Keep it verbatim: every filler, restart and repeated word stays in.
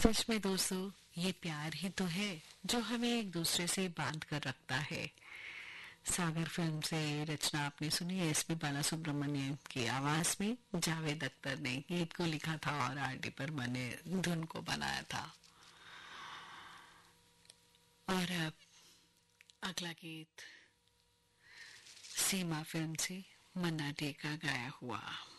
सच में दोस्तों, ये प्यार ही तो है जो हमें एक दूसरे से बांध कर रखता है। सागर फिल्म से रचना आपने सुनी है एस पी बालासुब्रमण्यम की आवाज में। जावेद अख्तर ने गीत को लिखा था और आर डी बर्मन ने धुन को बनाया था। और अब अगला गीत सीमा फिल्म से मन्ना डे का गाया हुआ।